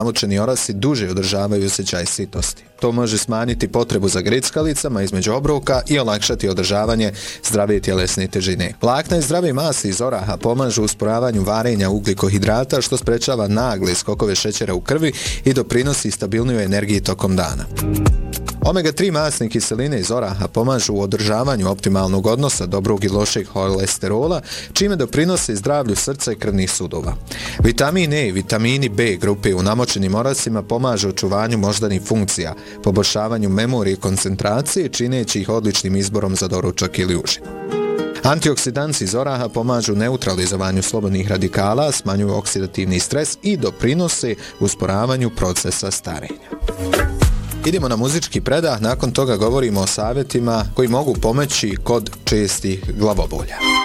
Namočeni orasi duže održavaju osjećaj sitosti. To može smanjiti potrebu za grickalicama između obroka i olakšati održavanje zdrave tjelesne težine. Vlakna i zdrave masti iz oraha pomažu usporavanju varenja ugljikohidrata, što sprečava nagle skokove šećera u krvi i doprinosi stabilnijoj energiji tokom dana. Omega-3 masne kiseline iz oraha pomažu u održavanju optimalnog odnosa dobrog i lošeg holesterola, čime doprinose zdravlju srca i krvnih sudova. Vitamin E i vitamini B grupe u namočenim orasima pomažu očuvanju moždanih funkcija, poboljšavanju memorije i koncentracije, čineći ih odličnim izborom za doručak ili užinu. Antioksidanci iz oraha pomažu neutralizovanju slobodnih radikala, smanjuju oksidativni stres i doprinose usporavanju procesa starenja. Idemo na muzički predah, nakon toga govorimo o savjetima koji mogu pomoći kod čestih glavobolja.